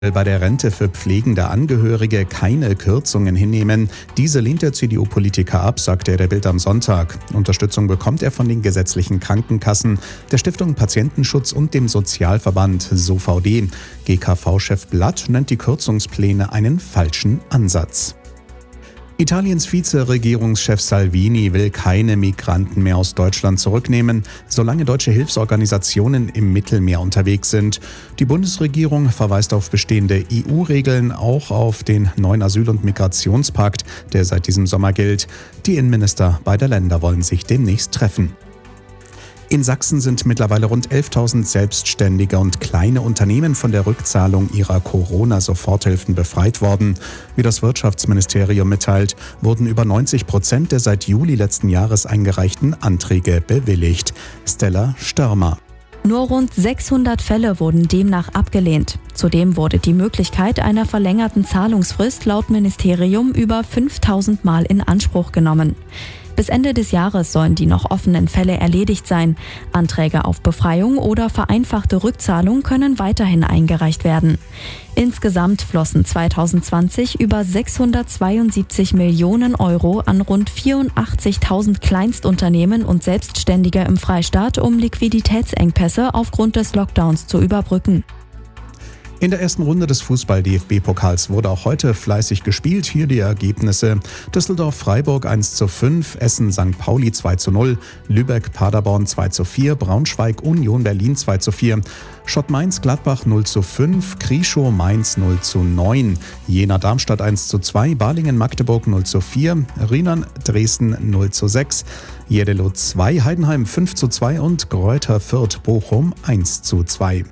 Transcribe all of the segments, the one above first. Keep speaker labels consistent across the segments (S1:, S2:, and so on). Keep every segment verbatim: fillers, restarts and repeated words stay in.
S1: will bei der Rente für pflegende Angehörige keine Kürzungen hinnehmen. Diese lehnt der C D U-Politiker ab, sagte er der Bild am Sonntag. Unterstützung bekommt er von den gesetzlichen Krankenkassen, der Stiftung Patientenschutz und dem Sozialverband S O V D. G K V-Chef Blatt nennt die Kürzungspläne einen falschen Ansatz. Italiens Vizeregierungschef Salvini will keine Migranten mehr aus Deutschland zurücknehmen, solange deutsche Hilfsorganisationen im Mittelmeer unterwegs sind. Die Bundesregierung verweist auf bestehende E U-Regeln, auch auf den neuen Asyl- und Migrationspakt, der seit diesem Sommer gilt. Die Innenminister beider Länder wollen sich demnächst treffen. In Sachsen sind mittlerweile rund elftausend Selbstständige und kleine Unternehmen von der Rückzahlung ihrer Corona-Soforthilfen befreit worden. Wie das Wirtschaftsministerium mitteilt, wurden über neunzig Prozent der seit Juli letzten Jahres eingereichten Anträge bewilligt. Stella Störmer.
S2: Nur rund sechshundert Fälle wurden demnach abgelehnt. Zudem wurde die Möglichkeit einer verlängerten Zahlungsfrist laut Ministerium über fünftausend Mal in Anspruch genommen. Bis Ende des Jahres sollen die noch offenen Fälle erledigt sein. Anträge auf Befreiung oder vereinfachte Rückzahlung können weiterhin eingereicht werden. Insgesamt flossen zweitausendzwanzig über sechshundertzweiundsiebzig Millionen Euro an rund vierundachtzigtausend Kleinstunternehmen und Selbstständige im Freistaat, um Liquiditätsengpässe aufgrund des Lockdowns zu überbrücken.
S1: In der ersten Runde des Fußball-D F B-Pokals wurde auch heute fleißig gespielt. Hier die Ergebnisse: Düsseldorf-Freiburg eins zu fünf, Essen-Sankt Pauli zwei zu null, Lübeck-Paderborn zwei zu vier, Braunschweig-Union Berlin zwei zu vier, Schott-Mainz-Gladbach null zu fünf, Krieschow-Mainz null zu neun, Jena-Darmstadt eins zu zwei, Balingen-Magdeburg null zu vier, Rheinland-Dresden null zu sechs, Jeddelo zwei, Heidenheim fünf zu zwei und Greuther Fürth-Bochum eins zu zwei.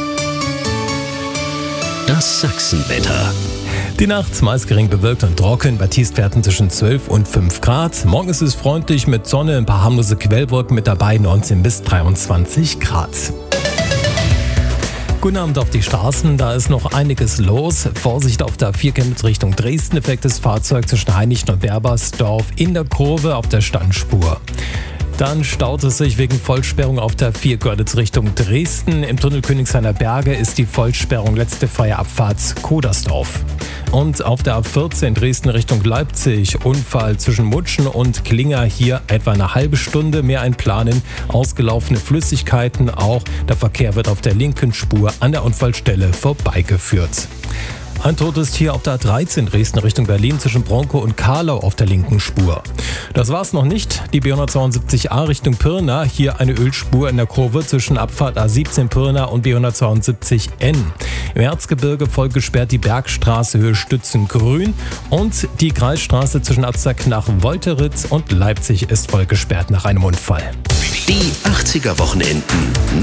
S3: Das Sachsenwetter.
S4: Die Nacht meist gering bewölkt und trocken, bei Tiefstwerten zwischen zwölf und fünf Grad. Morgen ist es freundlich mit Sonne, ein paar harmlose Quellwolken mit dabei, neunzehn bis dreiundzwanzig Grad. Guten Abend auf die Straßen, da ist noch einiges los. Vorsicht auf der vier Chemnitz Richtung Dresden, defektes Fahrzeug zwischen Hainichen und Berbersdorf in der Kurve auf der Standspur. Dann staut es sich wegen Vollsperrung auf der vier Görlitz Richtung Dresden. Im Tunnel Königshainer Berge ist die Vollsperrung letzte freie Abfahrt Kodersdorf. Und auf der A vierzehn Dresden Richtung Leipzig, Unfall zwischen Mutschen und Klinger, hier etwa eine halbe Stunde mehr einplanen. Ausgelaufene Flüssigkeiten auch. Der Verkehr wird auf der linken Spur an der Unfallstelle vorbeigeführt. Ein Tod ist hier auf der A dreizehn Dresden Richtung Berlin zwischen Bronkow und Karlau auf der linken Spur. Das war's noch nicht. Die B hundertzweiundsiebzig A Richtung Pirna, hier eine Ölspur in der Kurve zwischen Abfahrt A siebzehn Pirna und B hundertzweiundsiebzig N. Im Erzgebirge voll gesperrt die Bergstraße Höhe Stützengrün und die Kreisstraße zwischen Azak nach Wolteritz und Leipzig ist voll gesperrt nach einem Unfall.
S3: Die achtziger Wochenenden.